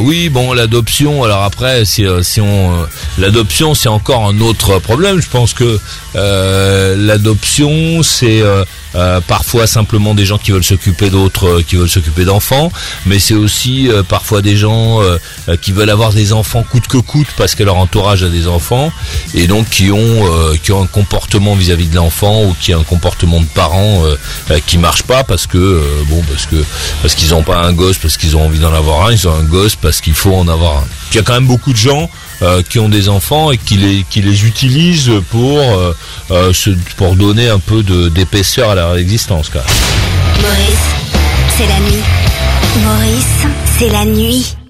Oui, bon, l'adoption. Alors après, l'adoption, c'est encore un autre problème. Je pense que l'adoption, c'est parfois simplement des gens qui veulent s'occuper d'autres, qui veulent s'occuper d'enfants, mais c'est aussi parfois des gens qui veulent avoir des enfants coûte que coûte parce que leur entourage a des enfants et donc qui ont un comportement vis-à-vis de l'enfant ou qui a un comportement de parents qui marche pas parce qu'ils ont pas un gosse parce qu'ils ont envie d'en avoir un, ils ont un gosse parce qu'il faut en avoir un. Il y a quand même beaucoup de gens qui ont des enfants et qui les utilisent pour donner un peu d'épaisseur à leur existence, quoi. Maurice, c'est la nuit. Maurice, c'est la nuit.